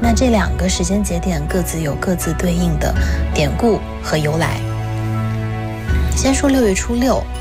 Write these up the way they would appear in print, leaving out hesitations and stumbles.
那这2个时间节点各自有各自对应的典故和由来。先说6月初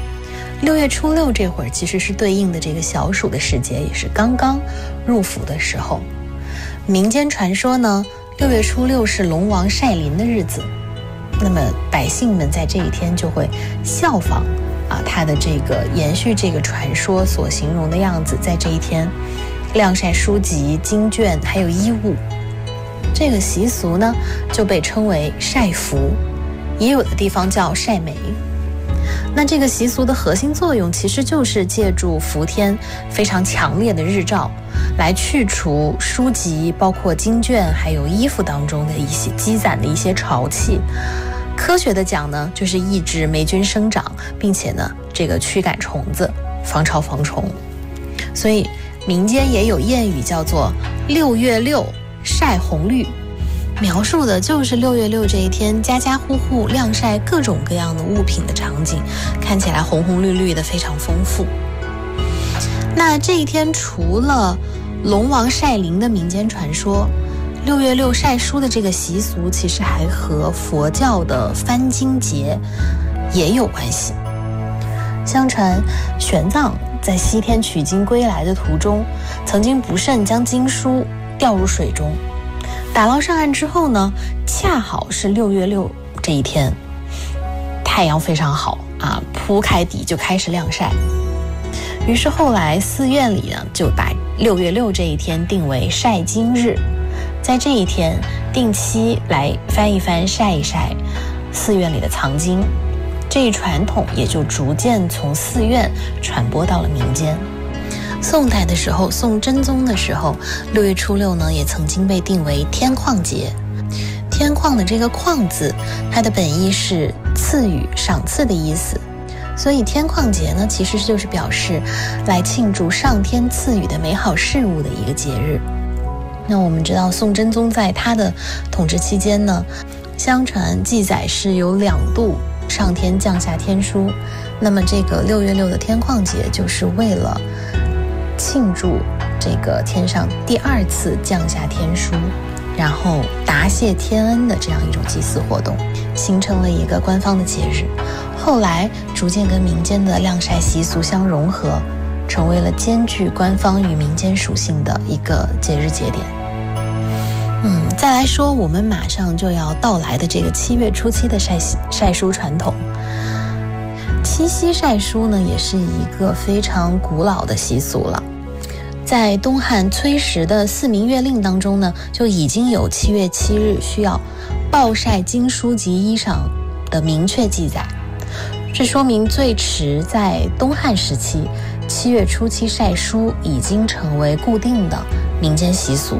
6，6月初6这会儿其实是对应的这个小暑的时节，也是刚刚入伏的时候。民间传说呢，6月初6是龙王晒林的日子，那么百姓们在这一天就会效仿他的这个延续这个传说所形容的样子，在这一天晾晒书籍、经卷还有衣物。这个习俗呢就被称为晒福，也有的地方叫晒梅。那这个习俗的核心作用其实就是借助伏天非常强烈的日照，来去除书籍包括经卷还有衣服当中的一些积攒的一些潮气。科学的讲呢，就是抑制霉菌生长，并且呢这个驱赶虫子，防潮防虫。所以民间也有谚语叫做6月6晒红绿，描述的就是6月6这一天家家户户晾晒各种各样的物品的场景，看起来红红绿绿的，非常丰富。那这一天除了龙王晒林的民间传说，6月6晒书的这个习俗其实还和佛教的翻经节也有关系。相传玄奘在西天取经归来的途中，曾经不慎将经书掉入水中，打捞上岸之后呢，恰好是6月6这一天，太阳非常好铺开底就开始晾晒。于是后来寺院里呢，就把6月6这一天定为晒经日，在这一天定期来翻一翻晒一晒寺院里的藏经，这一传统也就逐渐从寺院传播到了民间。宋代的时候，宋真宗的时候，6月初6呢也曾经被定为天旷节。天旷的这个旷字，它的本意是赐予赏赐的意思，所以天旷节呢其实就是表示来庆祝上天赐予的美好事物的一个节日。那我们知道宋真宗在他的统治期间呢，相传记载是有2度上天降下天书，那么这个6月6的天旷节就是为了庆祝这个天上第2次降下天书，然后答谢天恩的这样一种祭祀活动，形成了一个官方的节日。后来逐渐跟民间的晾晒习俗相融合，成为了兼具官方与民间属性的一个节日节点。再来说我们马上就要到来的这个7月初7的晒书传统。七夕晒书呢，也是一个非常古老的习俗了。在东汉崔实的《四民月令》当中呢，就已经有7月7日需要暴晒经书及衣裳的明确记载。这说明最迟在东汉时期，7月初7晒书已经成为固定的民间习俗。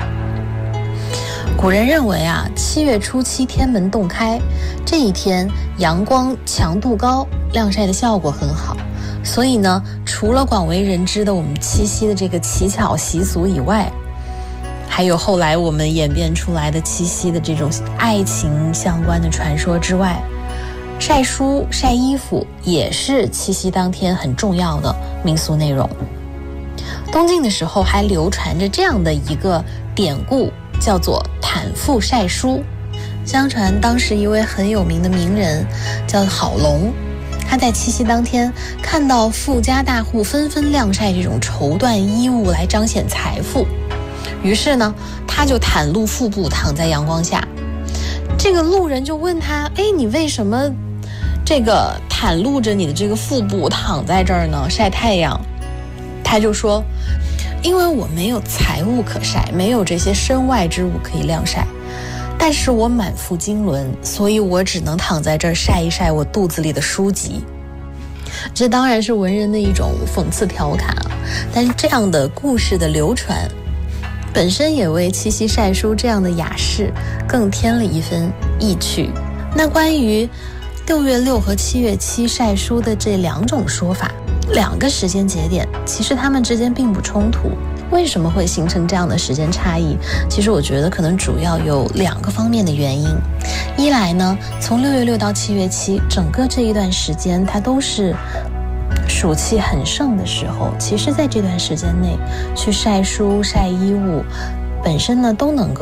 古人认为7月初7天门洞开，这一天阳光强度高，晾晒的效果很好。所以呢，除了广为人知的我们七夕的这个乞巧习俗以外，还有后来我们演变出来的七夕的这种爱情相关的传说之外，晒书晒衣服也是七夕当天很重要的民俗内容。东晋的时候还流传着这样的一个典故，叫做坦腹晒书。相传当时一位很有名的名人叫郝龙，他在七夕当天看到富家大户纷纷晾晒这种绸缎衣物来彰显财富，于是呢他就袒露腹部躺在阳光下。这个路人就问他，你为什么这个袒露着你的这个腹部躺在这儿呢，晒太阳？他就说，因为我没有财物可晒，没有这些身外之物可以晾晒，但是我满腹经纶，所以我只能躺在这儿晒一晒我肚子里的书籍。这当然是文人的一种讽刺调侃但是这样的故事的流传本身也为七夕晒书这样的雅事更添了一分意趣。那关于6月6和7月7晒书的这2种说法，2个时间节点，其实它们之间并不冲突。为什么会形成这样的时间差异？其实我觉得可能主要有2个方面的原因。一来呢，从6月6到7月7，整个这一段时间它都是暑气很盛的时候，其实在这段时间内去晒书晒衣物本身呢都能够